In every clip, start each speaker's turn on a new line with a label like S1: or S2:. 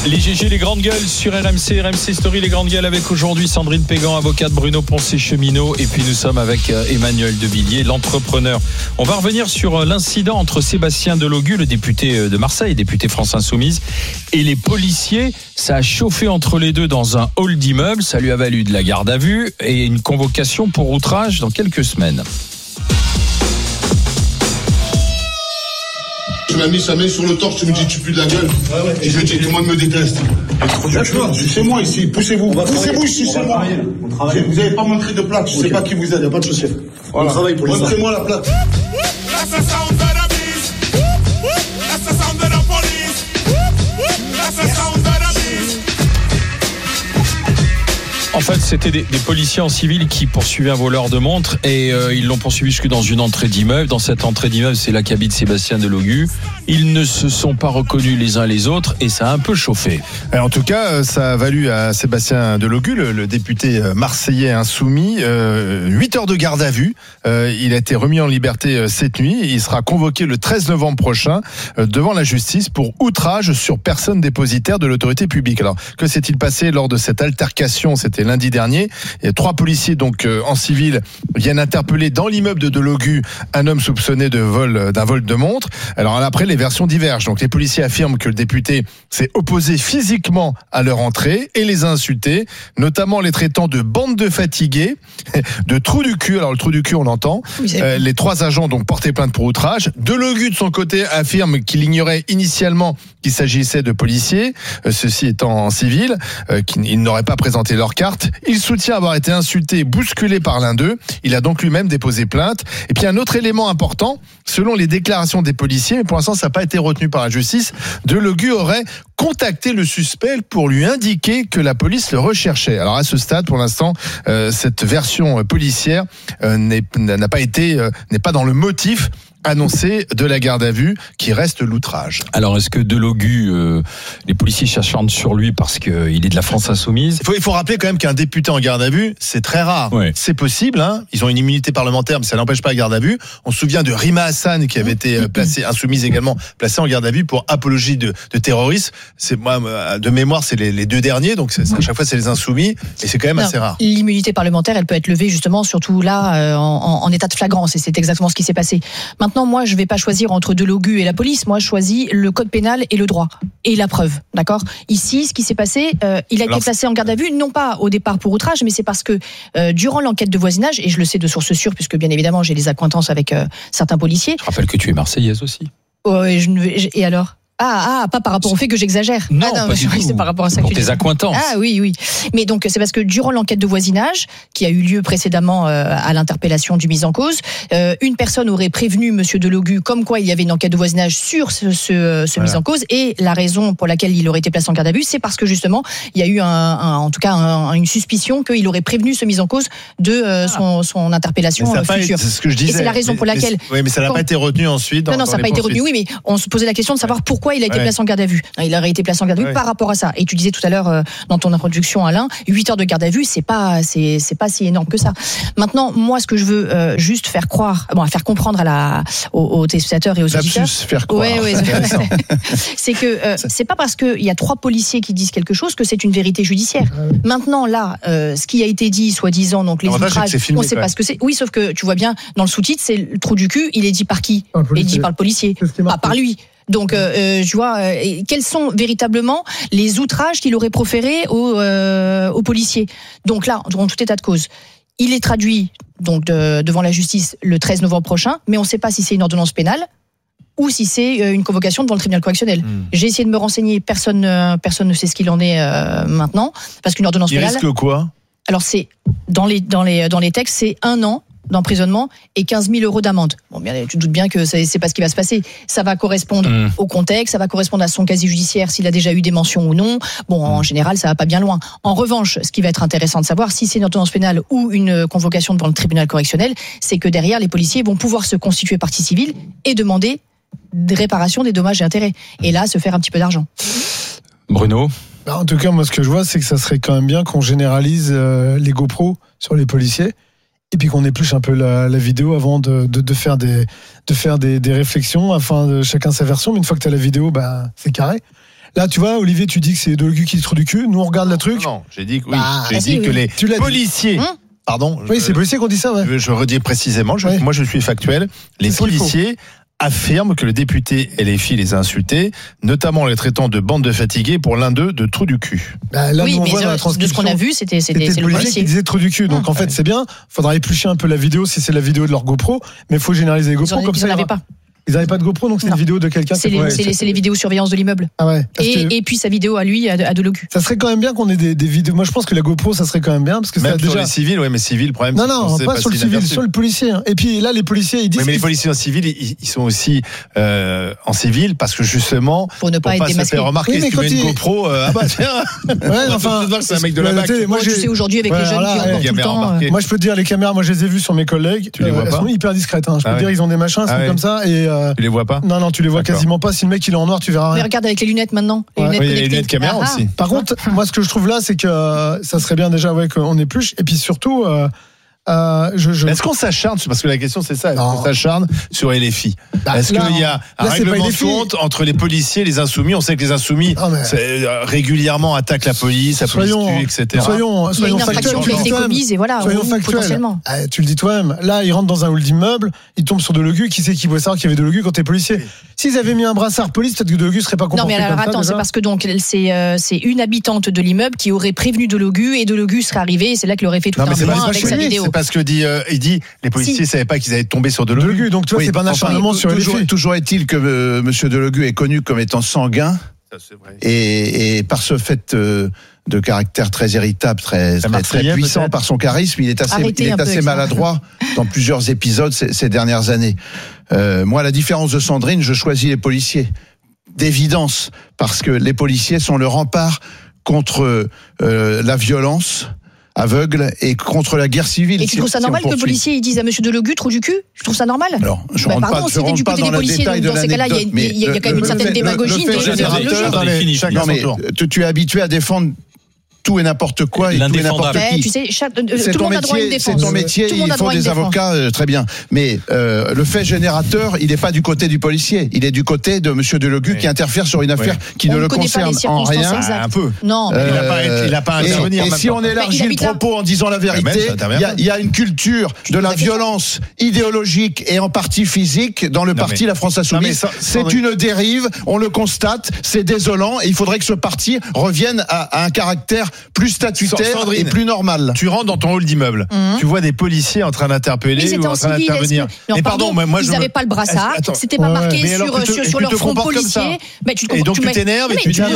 S1: Les GG, les grandes gueules sur RMC Story, les grandes gueules avec aujourd'hui Sandrine Pégan, avocate, Bruno Poncet, cheminot, et puis nous sommes avec Emmanuel Devilliers, l'entrepreneur. On va revenir sur l'incident entre Sébastien Delogu, le député de Marseille, député France Insoumise, et les policiers. Ça a chauffé entre les deux dans un hall d'immeuble, ça lui a valu de la garde à vue et une convocation pour outrage dans quelques semaines.
S2: Tu m'as mis sa main sur le torse, tu me dis tu pues de la gueule. Ouais. Et je me dis tout le monde me déteste. C'est moi ici, poussez-vous. Poussez-vous ici, c'est moi. Vous n'avez pas montré de plaque, je ne sais pas qui vous êtes, il n'y a pas de souci. Voilà. On travaille pour les montrez-moi la plaque.
S1: En fait, c'était des policiers en civil qui poursuivaient un voleur de montres et ils l'ont poursuivi jusque dans une entrée d'immeuble. Dans cette entrée d'immeuble, c'est là qu'habite Sébastien Delogu. Ils ne se sont pas reconnus les uns les autres et ça a un peu chauffé.
S3: En tout cas, ça a valu à Sébastien Delogu, le député marseillais insoumis, 8 heures de garde à vue. Il a été remis en liberté cette nuit. Il sera convoqué le 13 novembre prochain devant la justice pour outrage sur personne dépositaire de l'autorité publique. Alors, que s'est-il passé lors de cette altercation ? C'était lundi dernier. Et 3 policiers donc en civil viennent interpeller dans l'immeuble de Delogu un homme soupçonné d'un vol de montre. Alors après, les versions divergent. Donc les policiers affirment que le député s'est opposé physiquement à leur entrée et les a insultés, notamment les traitant de bande de fatigués, de trous du cul. Alors le trou du cul, on l'entend. Les 3 agents donc porté plainte pour outrage. Delogu de son côté affirme qu'il ignorait initialement qu'il s'agissait de policiers, ceux-ci étant en civil, qu'ils n'auraient pas présenté leur carte. Il soutient avoir été insulté et bousculé par l'un d'eux. Il a donc lui-même déposé plainte. Et puis un autre élément important, selon les déclarations des policiers, mais pour l'instant ça n'a pas été retenu par la justice, Delogu aurait contacté le suspect pour lui indiquer que la police le recherchait. Alors à ce stade, pour l'instant, cette version policière n'est pas dans le motif annoncé de la garde à vue, qui reste l'outrage.
S1: Alors, est-ce que Delogu, les policiers s'acharnent sur lui parce qu'il est de la France Insoumise ?
S3: Il faut rappeler quand même qu'un député en garde à vue, c'est très rare. Oui. C'est possible, hein. Ils ont une immunité parlementaire, mais ça n'empêche pas la garde à vue. On se souvient de Rima Hassan, qui avait été placée, insoumise également, placée en garde à vue pour apologie de terrorisme. C'est, moi, de mémoire, c'est les 2 derniers, donc à chaque fois, c'est les insoumis, et c'est quand même assez rare.
S4: L'immunité parlementaire, elle peut être levée, justement, surtout là, en état de flagrance, et c'est exactement ce qui s'est passé. Maintenant, moi, je ne vais pas choisir entre Delogu et la police. Moi, je choisis le code pénal et le droit. Et la preuve, d'accord ? Ici, ce qui s'est passé, il a été placé en garde à vue, non pas au départ pour outrage, mais c'est parce que durant l'enquête de voisinage, et je le sais de source sûre, puisque bien évidemment, j'ai des accointances avec certains policiers.
S1: Je rappelle que tu es marseillaise aussi.
S4: Et alors ? Pas par rapport au fait que j'exagère.
S1: Non, pas du tout.
S4: C'est par rapport à ça
S1: pour
S4: que
S1: tes accointances.
S4: Oui. Mais donc, c'est parce que durant l'enquête de voisinage, qui a eu lieu précédemment à l'interpellation du mis en cause, une personne aurait prévenu monsieur Delogu comme quoi il y avait une enquête de voisinage sur ce mis en cause, et la raison pour laquelle il aurait été placé en garde à vue, c'est parce que justement, il y a eu une suspicion qu'il aurait prévenu ce mis en cause de son interpellation future.
S3: C'est ce que je disais.
S4: Et c'est la raison pour laquelle.
S3: Oui, mais ça n'a pas été retenu ensuite.
S4: Non, ça n'a pas été retenu. Oui, mais on se posait la question de savoir pourquoi il a été placé en garde à vue. Il aurait été placé en garde à vue par rapport à ça. Et tu disais tout à l'heure dans ton introduction, Alain, 8 heures de garde à vue, c'est pas si énorme que ça. Maintenant, moi, ce que je veux juste faire comprendre aux téléspectateurs et aux auditeurs.
S3: Faire croire.
S4: C'est que c'est pas parce qu'il y a 3 policiers qui disent quelque chose que c'est une vérité judiciaire. Maintenant, là, ce qui a été dit, soi-disant, donc les outrages, on sait pas ce que c'est. Oui, sauf que tu vois bien, dans le sous-titre, c'est le trou du cul, il est dit par qui ? Il est dit par le policier, pas par lui. Donc, je vois quels sont véritablement les outrages qu'il aurait proférés aux policiers. Donc là, en tout état de cause, il est traduit donc devant la justice le 13 novembre prochain, mais on ne sait pas si c'est une ordonnance pénale ou si c'est une convocation devant le tribunal correctionnel. J'ai essayé de me renseigner, personne ne sait ce qu'il en est maintenant, parce qu'une ordonnance pénale.
S3: Il risque quoi ?
S4: Alors c'est dans les textes, c'est 1 an d'emprisonnement et 15 000 euros d'amende. Bon, bien, tu te doutes bien que c'est pas ce qui va se passer. Ça va correspondre au contexte, ça va correspondre à son casier judiciaire, s'il a déjà eu des mentions ou non. Bon, en général, ça va pas bien loin. En revanche, ce qui va être intéressant de savoir, si c'est une ordonnance pénale ou une convocation devant le tribunal correctionnel, c'est que derrière, les policiers vont pouvoir se constituer partie civile et demander des réparations des dommages et intérêts. Et là, se faire un petit peu d'argent.
S1: Bruno ?
S5: En tout cas, moi, ce que je vois, c'est que ça serait quand même bien qu'on généralise les GoPro sur les policiers. Et puis qu'on épluche un peu la vidéo avant de faire des réflexions, afin de chacun sa version. Mais une fois que tu as la vidéo, c'est carré. Là, tu vois, Olivier, tu dis que c'est Delegue qui se trouve du cul. Nous, on regarde le truc.
S3: Non, j'ai dit que les policiers. Pardon.
S5: Oui, c'est les policiers qui ont dit ça, ouais.
S3: Je redis précisément. Moi, je suis factuel. Les policiers affirme que le député LFI les a insultés, notamment les traitant de bande de fatigués pour l'un d'eux de trou du cul.
S4: Là, oui, mais de ce qu'on a vu, c'était
S5: le policier qui disait trou du cul. Donc en fait, c'est bien. Faudra éplucher un peu la vidéo si c'est la vidéo de leur GoPro, mais il faut généraliser les GoPro comme ça.
S4: Ils n'en avaient pas.
S5: Ils n'avaient pas de GoPro, donc c'est une vidéo de quelqu'un.
S4: C'est les vidéosurveillance de l'immeuble.
S5: Ah ouais.
S4: Et puis sa vidéo à lui, à Delegue.
S5: Ça serait quand même bien qu'on ait des vidéos. Moi, je pense que la GoPro, ça serait quand même bien parce que
S3: même
S5: ça
S3: sur les civils, mais civils, le problème.
S5: Non, pas sur le civil, sur le policier. Et puis là, les policiers, ils disent.
S3: Mais les policiers en civil, ils sont aussi en civil parce que justement
S4: pour ne pas être démasqué.
S3: Se faire remarquer si tu mets une GoPro. Ah bah tiens.
S5: Ouais, enfin,
S3: c'est un mec de la BAC.
S4: Moi, je sais aujourd'hui avec les jeunes qui ont tout le temps.
S5: Moi, je peux te dire, les caméras, moi, je les ai vues sur mes collègues.
S3: Tu les vois pas.
S5: Elles sont hyper discrètes. Je peux te dire, ils ont des machins, c'est comme ça.
S3: Tu les vois pas?
S5: Non, tu les vois quasiment pas. Si le mec il est en noir, tu verras rien.
S4: Mais regarde avec les lunettes maintenant.
S3: Les lunettes caméra aussi.
S5: Par contre, moi ce que je trouve là, c'est que ça serait bien déjà qu'on épluche. Et puis surtout,
S3: est-ce qu'on s'acharne, parce que la question c'est ça, est-ce qu'on s'acharne sur LFI? Est-ce qu'il y a un règlement de compte entre les policiers et les insoumis? On sait que les insoumis régulièrement attaquent la police, tue, etc.
S5: Soyons
S4: il y a une infraction qui a été commise et voilà, potentiellement.
S5: Tu le dis toi-même, là ils rentrent dans un hall d'immeuble, ils tombent sur Delegue, qui sait qui pouvait savoir qu'il y avait Delegue quand t'es policier? S'ils avaient mis un brassard police, peut-être que Delegue serait pas comporté.
S4: Non mais alors attends, c'est parce que donc c'est une habitante de l'immeuble qui aurait prévenu Delegue et Delegue serait arrivé et c'est là qu'il aurait fait tout un point avec sa vidéo.
S3: Parce que il dit les policiers savaient pas qu'ils allaient tomber sur Delegue.
S5: Donc tu vois, c'est pas un acharnement sur LFI.
S6: Toujours est-il que monsieur Delegue est connu comme étant sanguin. Ça, c'est vrai. Et par ce fait de caractère très irritable, très puissant par son charisme, il est assez maladroit dans plusieurs épisodes ces dernières années. Moi, à la différence de Sandrine, je choisis les policiers d'évidence parce que les policiers sont le rempart contre la violence aveugle et contre la guerre civile.
S4: Et tu trouves ça normal que le policier il dise à monsieur Delegu trou du cul? Je trouve ça normal.
S6: Alors, je rentre pas dans le détail de l'anecdote. Dans ces cas-là,
S4: il y a quand même une certaine démagogie.
S6: Non mais tu es habitué à défendre tout et n'importe quoi et tout et n'importe qui.
S4: Tu sais, tout le monde a droit à une défense.
S6: C'est ton métier, il faut des avocats, très bien. Mais le fait générateur, il n'est pas du côté du policier. Il est du côté de monsieur Delegue qui interfère sur une affaire qui ne le concerne en rien.
S3: Un peu.
S4: Non.
S3: Il n'a pas à intervenir.
S6: Et si on élargit le propos en disant la vérité, il y a une culture de la violence idéologique et en partie physique dans le parti La France Insoumise. C'est une dérive, on le constate, c'est désolant et il faudrait que ce parti revienne à un caractère plus statutaire et plus normal.
S3: Tu rentres dans ton hall d'immeuble, tu vois des policiers en train d'interpeller ou en train d'intervenir.
S4: Mais pardon, moi ils n'avaient pas le brassard, c'était pas marqué sur leur front policier.
S3: Et donc tu t'énerves et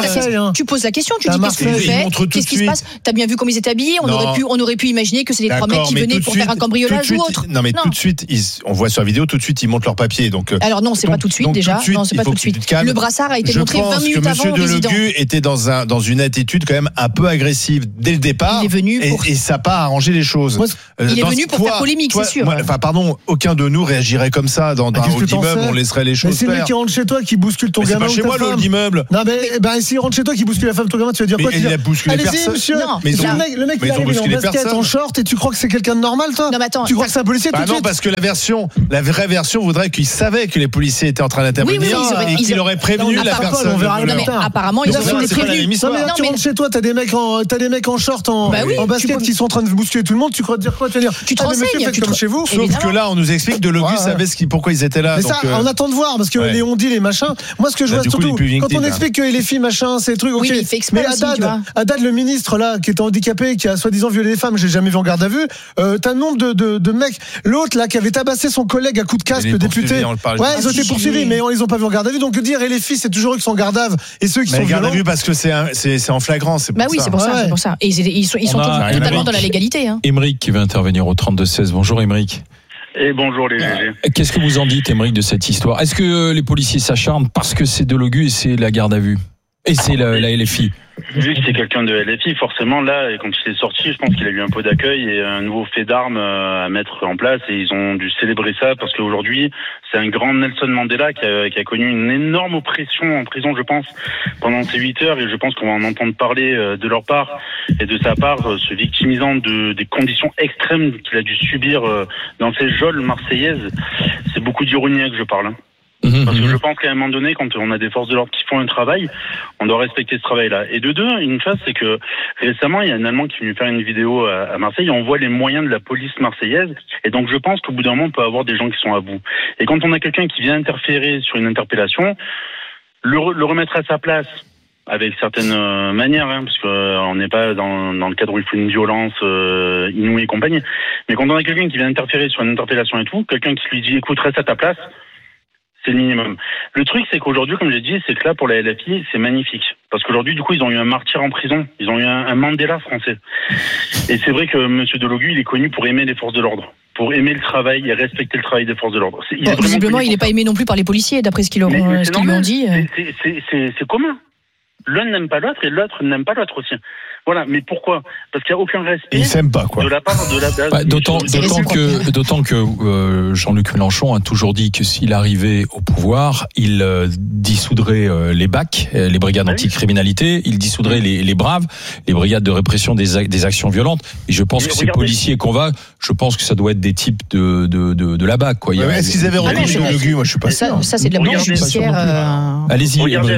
S4: tu poses la question, tu dis qu'est-ce que vous faites, qu'est-ce qui se passe? T'as bien vu comment ils étaient habillés? On aurait pu imaginer que c'est les trois mecs qui venaient pour faire un cambriolage ou autre.
S3: Non mais tout de suite, on voit sur la vidéo, tout de suite ils montent leurs papiers.
S4: Alors non, c'est pas tout de suite déjà. Non, c'est pas tout de suite. Le brassard a été montré 20 minutes avant au résident.
S3: Monsieur Delegue était dans une attitude quand même un peu agressive dès le départ.
S4: Il est venu
S3: et ça n'a pas arrangé les choses.
S4: Il est venu pour faire polémique, c'est sûr.
S3: Enfin, pardon, aucun de nous réagirait comme ça dans un hall d'immeuble. On laisserait les choses
S5: faire. Mais c'est lui qui rentre chez toi, qui bouscule ton gamin.
S3: C'est pas chez moi le hall d'immeuble.
S5: Non, mais s'il rentre chez toi, qui bouscule la femme de ton gamin, tu vas dire quoi?
S3: Il a bousculé personne.
S5: Monsieur. Le mec, il arrive en basket, en short, et tu crois que c'est quelqu'un de normal, toi?
S4: Non, mais attends.
S5: Tu crois que c'est un policier tout de suite?
S3: Non, parce que la vraie version voudrait qu'il savait que les policiers étaient en train d'intervenir et qu'il aurait prévenu la personne.
S4: Apparemment, ils auraient été prévenus.
S5: Tu rentres chez toi, t'as des mecs en short, en basket qui sont en train de bousculer tout le monde. Tu crois dire quoi?
S4: Tu te renseignes,
S5: comme chez vous.
S3: Sauf que là, on nous explique Delegue savait pourquoi ils étaient là.
S5: Mais ça, on attend de voir parce que les on dit les machins. Moi, ce que je vois surtout, quand on explique que les filles machin, ces trucs, ok. Mais Haddad, le ministre là, qui était handicapé, qui a soi-disant violé les femmes, j'ai jamais vu en garde à vue. T'as un nombre de mecs. L'autre là, qui avait tabassé son collègue à coups de casque, le député. Ouais, ils ont été poursuivis, mais ils ont pas vu en garde à vue. Donc dire et les filles, c'est toujours eux qui sont en garde à vue et ceux qui sont violents.
S3: Garde à vue parce que c'est en flagrant.
S4: Bah oui, c'est pour ça. Et ils sont totalement dans la légalité.
S1: Émeric qui va intervenir au 32-16. Bonjour Émeric.
S7: Et bonjour les GG.
S1: Qu'est-ce que vous en dites, Émeric, de cette histoire? Est-ce que les policiers s'acharnent parce que c'est Delegue et c'est la garde à vue? Et c'est la LFI?
S7: Vu que c'est quelqu'un de LFI, forcément, là, quand il est sorti, je pense qu'il a eu un peu d'accueil et un nouveau fait d'armes à mettre en place et ils ont dû célébrer ça parce qu'aujourd'hui, c'est un grand Nelson Mandela qui a connu une énorme oppression en prison, je pense, pendant ces 8 heures et je pense qu'on va en entendre parler de leur part et de sa part, se victimisant des conditions extrêmes qu'il a dû subir dans ces geôles marseillaises. C'est beaucoup d'ironie que je parle. Parce que je pense qu'à un moment donné, quand on a des forces de l'ordre qui font un travail, on doit respecter ce travail-là. Et de deux, une chose, c'est que récemment, il y a un Allemand qui est venu faire une vidéo à Marseille, et on voit les moyens de la police marseillaise, et donc je pense qu'au bout d'un moment, on peut avoir des gens qui sont à bout. Et quand on a quelqu'un qui vient interférer sur une interpellation, le remettre à sa place, avec certaines manières, parce qu'on n'est pas dans le cadre où il faut une violence inouïe et compagnie. Mais quand on a quelqu'un qui vient interférer sur une interpellation et tout, quelqu'un qui lui dit écoute, reste à ta place, c'est le minimum. Le truc, c'est qu'aujourd'hui, comme j'ai dit, c'est que là, pour la LFI, c'est magnifique. Parce qu'aujourd'hui, du coup, ils ont eu un martyr en prison. Ils ont eu un Mandela français. Et c'est vrai que M. Delogu, il est connu pour aimer les forces de l'ordre. Pour aimer le travail et respecter le travail des forces de l'ordre.
S4: Visiblement, il n'est pas aimé non plus par les policiers, d'après ce qu'ils lui ont dit.
S7: C'est commun. L'un n'aime pas l'autre et l'autre n'aime pas l'autre aussi. Voilà, mais pourquoi ? Parce qu'il n'y a aucun respect.
S3: Ils s'aiment pas, quoi.
S7: De la part de la base.
S1: D'autant que Jean-Luc Mélenchon a toujours dit que s'il arrivait au pouvoir, il dissoudrait les BAC, les brigades anticriminalité, il dissoudrait les braves, les brigades de répression des actions violentes. Et je pense que ces policiers qu'on va, je pense que ça doit être des types de la BAC, quoi.
S3: Est-ce qu'ils avaient reconnu Delogu ? Moi, je suis pas sûr.
S4: Ça, c'est de la blanche judiciaire.
S1: Allez-y.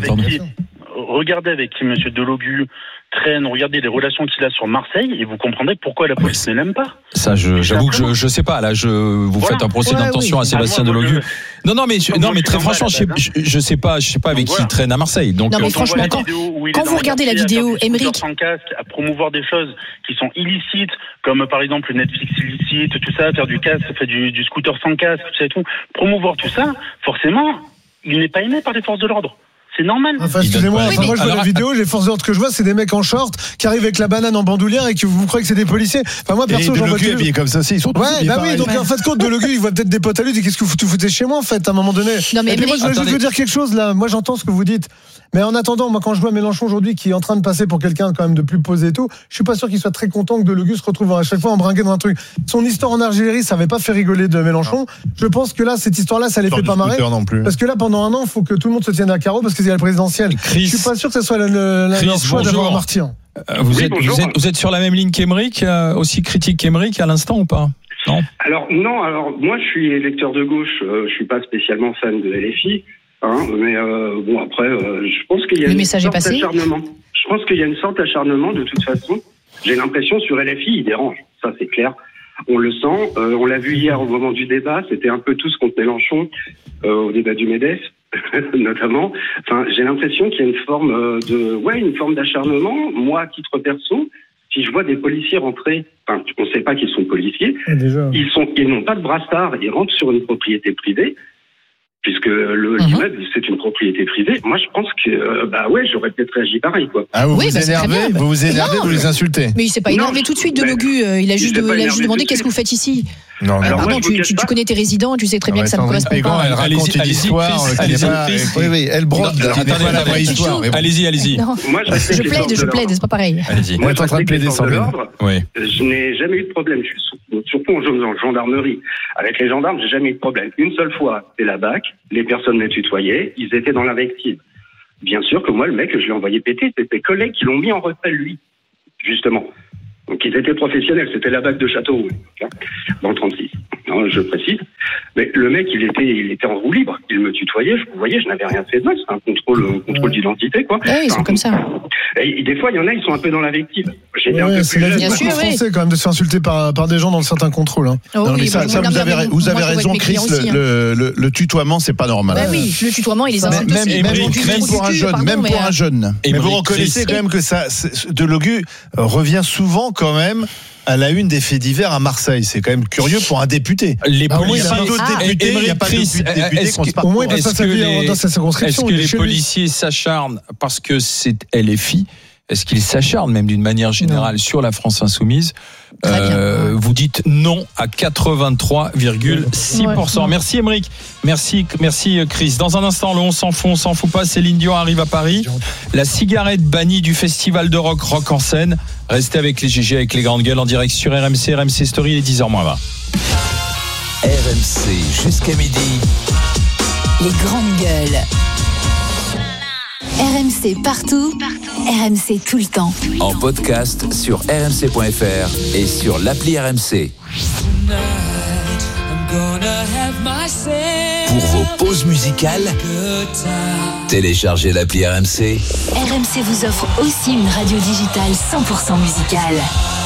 S7: Regardez avec qui M. Delogu traîne, regardez les relations qu'il a sur Marseille et vous comprendrez pourquoi la police ne l'aime pas.
S1: Ça, j'avoue que je sais pas. Là, vous faites un procès d'intention à Sébastien Delogu. Non, mais très franchement, je sais pas avec qui il traîne à Marseille. Donc,
S4: non, mais franchement, quand vous regardez la vidéo, Émeric,
S7: sans casque, à promouvoir des choses qui sont illicites, comme par exemple le Netflix illicite, tout ça, faire du casque, faire du scooter sans casque, tout ça et tout, promouvoir tout ça, forcément, il n'est pas aimé par les forces de l'ordre. C'est normal.
S5: Enfin, excusez-moi, moi je vois la vidéo, les forces de l'ordre que je vois, c'est des mecs en short qui arrivent avec la banane en bandoulière et que vous croyez que c'est des policiers. Enfin, moi perso, j'en vois
S3: Delogu habillé comme ça aussi, ils sont tous
S5: oui, donc en fait, compte Delogu, il voit peut-être des potes à lui, et qu'est-ce que vous foutez chez moi en fait, à un moment donné.
S4: Non, mais
S5: moi, je voulais juste vous dire quelque chose là. Moi, j'entends ce que vous dites. Mais en attendant, moi, quand je vois Mélenchon aujourd'hui qui est en train de passer pour quelqu'un quand même de plus posé et tout, je suis pas sûr qu'il soit très content que Delogu se retrouve à chaque fois embringué dans un truc. Son histoire en Algérie, ça avait pas fait rigoler de Mélenchon. Je pense que là, cette histoire-là, ça les fait pas marrer. Parce que là, pendant un an, il faut que tout le monde se tienne à carreau parce qu'il y a la présidentielle.
S1: Chris,
S5: je suis pas sûr que ce soit leur choix d'avoir un martyr.
S1: Vous êtes sur la même ligne qu'Émeric, aussi critique qu'Émeric à l'instant ou pas ? Non.
S8: Alors moi je suis électeur de gauche, je suis pas spécialement fan de LFI, mais bon après je pense qu'il y a une sorte d'acharnement. Je pense qu'il y a une sorte d'acharnement de toute façon. J'ai l'impression sur LFI il dérange, ça c'est clair. On le sent, on l'a vu hier au moment du débat, c'était un peu tous contre Mélenchon au débat du MEDEF notamment. Enfin, j'ai l'impression qu'il y a une forme d'acharnement. Moi, à titre perso, si je vois des policiers rentrer, on ne sait pas qu'ils sont policiers, ils n'ont pas de brassard, ils rentrent sur une propriété privée, puisque l'immeuble, c'est une propriété privée. Moi, je pense que, j'aurais peut-être réagi pareil, quoi.
S3: Ah, vous vous énervez, vous les insultez.
S4: Mais il s'est pas énervé tout de suite, Delogu. Il a juste demandé qu'est-ce que vous faites ici.
S3: Non,
S4: pardon, tu connais tes résidents, tu sais très bien que ça ne correspond pas.
S3: Elle raconte une histoire.
S6: Oui, elle brode.
S1: Allez-y.
S8: Moi,
S4: je plaide, c'est pas pareil.
S3: Allez-y.
S8: Moi,
S3: je suis en train de plaider sans l'ordre.
S8: Je n'ai jamais eu de problème. Je suis surtout en gendarmerie. Avec les gendarmes, j'ai jamais eu de problème. Une seule fois, c'est la BAC. Les personnes me tutoyaient. Ils étaient dans l'invective. Bien sûr que moi, le mec, je l'ai envoyé péter. C'était mes collègues qui l'ont mis en retrait, lui. Justement. Donc ils étaient professionnels, c'était la BAC de Châteauroux, dans le 36. Non, je précise. Mais le mec, il était en roue libre, il me tutoyait, vous voyez, je n'avais rien fait de mal, c'est un contrôle d'identité, quoi.
S4: Ouais, ils sont comme ça.
S8: Et des fois, il y en a, ils sont un peu dans l'invective.
S5: C'est la vie français quand même de se faire insulter par des gens dans certains contrôles.
S6: Vous avez raison, Chris, le tutoiement, c'est pas normal.
S4: Bah oui, le tutoiement, il les insulte aussi.
S6: Même pour un jeune.
S3: Mais vous reconnaissez quand même que ça, Delogu revient souvent quand même à la une des faits divers à Marseille. C'est quand même curieux pour un député.
S1: Les policiers,
S3: il n'y a pas d'autres députés.
S5: Au moins, il passe sa vie dans sa circonscription.
S1: Est-ce que les policiers s'acharnent parce que c'est LFI ? Est-ce qu'ils s'acharnent même d'une manière générale sur la France insoumise ? Vous dites non à 83,6%. Ouais. Merci Émeric. Merci Chris. Dans un instant, le on s'en fout pas. Céline Dion arrive à Paris. La cigarette bannie du festival de rock en scène. Restez avec les GG, avec les grandes gueules en direct sur RMC Story, il est 10h20.
S9: RMC jusqu'à midi.
S10: Les grandes gueules. RMC partout. RMC tout le temps.
S9: En podcast sur rmc.fr et sur l'appli RMC. Pour vos pauses musicales, téléchargez l'appli RMC.
S10: RMC vous offre aussi une radio digitale 100% musicale.